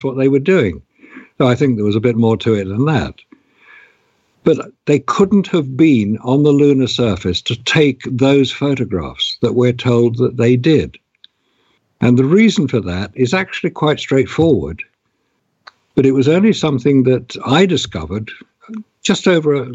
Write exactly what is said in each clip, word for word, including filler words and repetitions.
what they were doing. So I think there was a bit more to it than that. But they couldn't have been on the lunar surface to take those photographs that we're told that they did. And the reason for that is actually quite straightforward. But it was only something that I discovered just over uh,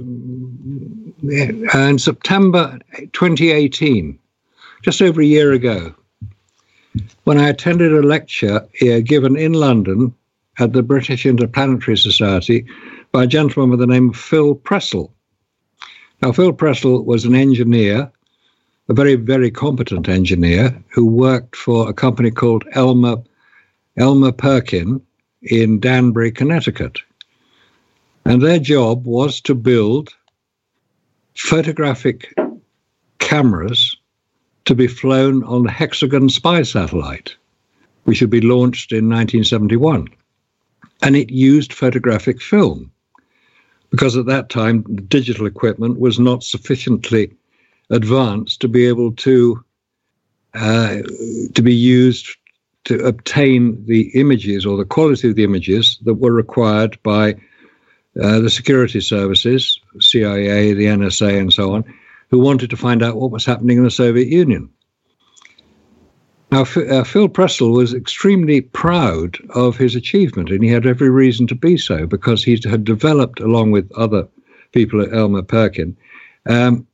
in September twenty eighteen, just over a year ago, when I attended a lecture uh, given in London at the British Interplanetary Society by a gentleman with the name of Phil Pressel. Now, Phil Pressel was an engineer, a very, very competent engineer, who worked for a company called Elmer, Elmer Perkin in Danbury, Connecticut. And their job was to build photographic cameras to be flown on the Hexagon spy satellite, which had been launched in nineteen seventy-one. And it used photographic film, because at that time, the digital equipment was not sufficiently advanced to be able to uh, to be used to obtain the images or the quality of the images that were required by uh, the security services, C I A, the N S A, and so on, who wanted to find out what was happening in the Soviet Union. Now, F- uh, Phil Pressel was extremely proud of his achievement, and he had every reason to be so, because he had developed, along with other people at Elmer Perkin, um,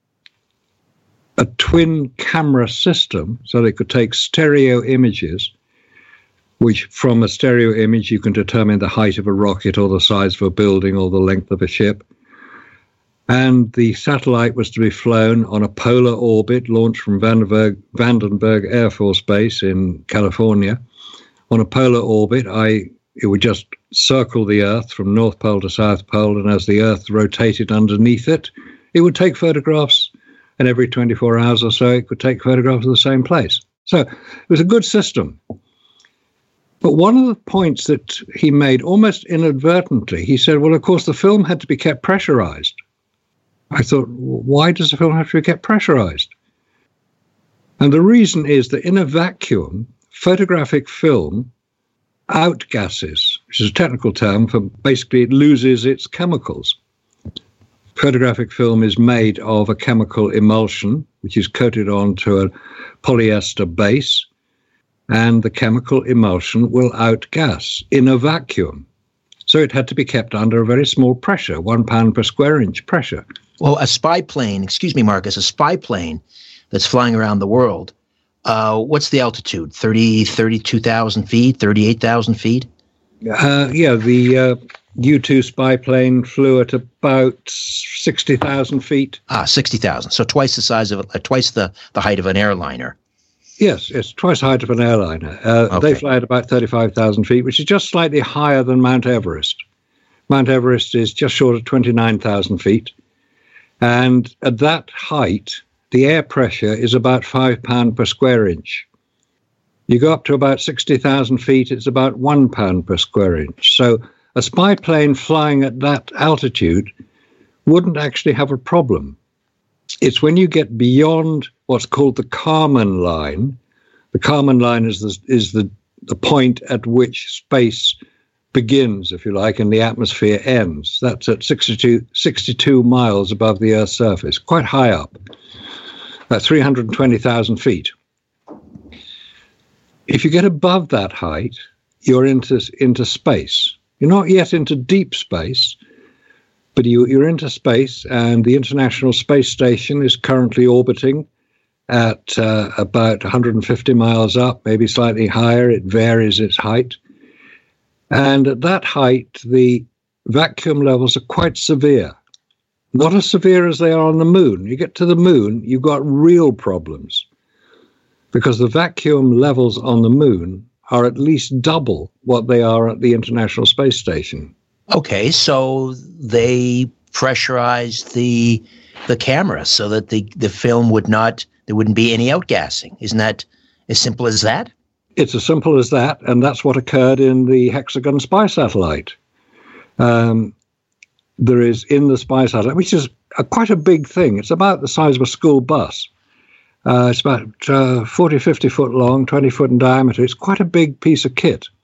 a twin camera system so they could take stereo images, which from a stereo image you can determine the height of a rocket or the size of a building or the length of a ship. And the satellite was to be flown on a polar orbit launched from Vandenberg, Vandenberg Air Force Base in California. On a polar orbit, I it would just circle the Earth from North Pole to South Pole, and as the Earth rotated underneath it, it would take photographs, and every twenty-four hours or so, it could take photographs of the same place. So it was a good system. But one of the points that he made almost inadvertently, he said, well, of course, the film had to be kept pressurized. I thought, why does the film have to get pressurized? And the reason is that in a vacuum, photographic film outgasses, which is a technical term for basically it loses its chemicals. Photographic film is made of a chemical emulsion, which is coated onto a polyester base, and the chemical emulsion will outgas in a vacuum. So it had to be kept under a very small pressure, one pound per square inch pressure. Well, a spy plane, excuse me, Marcus, a spy plane that's flying around the world, uh, what's the altitude? thirty, thirty-two thousand feet, thirty-eight thousand feet? Uh, yeah, the uh, U two spy plane flew at about sixty thousand feet. Ah, sixty thousand. So twice the size of, uh, twice the, the height of an airliner. Yes, it's twice the height of an airliner. Uh, okay. They fly at about thirty-five thousand feet, which is just slightly higher than Mount Everest. Mount Everest is just short of twenty-nine thousand feet. And at that height, the air pressure is about five pounds per square inch. You go up to about sixty thousand feet, it's about one pound per square inch. So a spy plane flying at that altitude wouldn't actually have a problem. It's when you get beyond what's called the Kármán line. The Kármán line is the, is the, the point at which space begins, if you like, and the atmosphere ends. That's at sixty-two, sixty-two miles above the Earth's surface, quite high up, at three hundred twenty thousand feet. If you get above that height, you're into, into space. You're not yet into deep space, but you, you're into space, and the International Space Station is currently orbiting at uh, about one hundred fifty miles up, maybe slightly higher. It varies its height. And at that height, the vacuum levels are quite severe. Not as severe as they are on the moon. You get to the moon, you've got real problems, because the vacuum levels on the moon are at least double what they are at the International Space Station. Okay, so they pressurized the the camera so that the, the film would not, there wouldn't be any outgassing. Isn't that as simple as that? It's as simple as that, and that's what occurred in the Hexagon spy satellite. Um, there is in the spy satellite, which is a, quite a big thing. It's about the size of a school bus. Uh, it's about uh, forty, fifty foot long, twenty foot in diameter. It's quite a big piece of kit.